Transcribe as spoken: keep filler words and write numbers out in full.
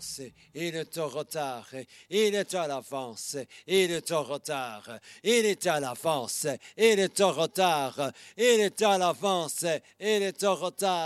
l'avance, il est en retard, il est à l'avance, il est en retard, il est à l'avance, il est en retard, il est à l'avance, il est en retard.